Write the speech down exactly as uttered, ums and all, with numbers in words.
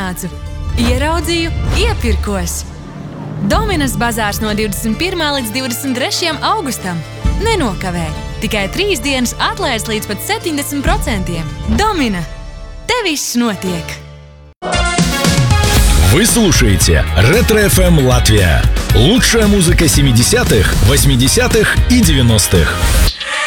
atnācu, ieraudzīju, iepirkos. Dominas bazārs no divdesmit pirmā līdz divdesmit trešajam augustam. Nenokavē, tikai trīs dienas atlaides līdz pat septiņdesmit procentiem. Domina, te viss notiek! Вы слушаете Ретро эф эм Латвия. Лучшая музыка семидесятых, восьмидесятых и девяностых.